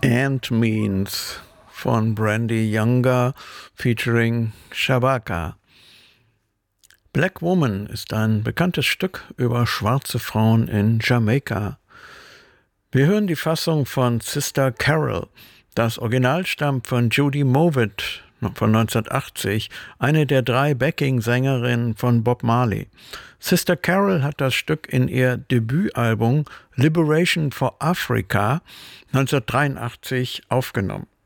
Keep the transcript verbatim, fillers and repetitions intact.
And Means von Brandy Younger featuring Shabaka. Black Woman ist ein bekanntes Stück über schwarze Frauen in Jamaika. Wir hören die Fassung von Sister Carol. Das Original stammt von Judy Mowatt von neunzehnhundertachtzig, eine der drei Backing-Sängerinnen von Bob Marley. Sister Carol hat das Stück in ihr Debütalbum Liberation for Africa neunzehnhundertdreiundachtzig aufgenommen.